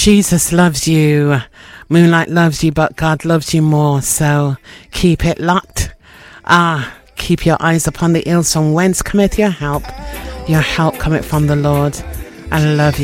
Jesus loves you. Moonlight loves you, but God loves you more. So keep it locked. Keep your eyes upon the hills from whence cometh your help. Your help cometh from the Lord. I love you.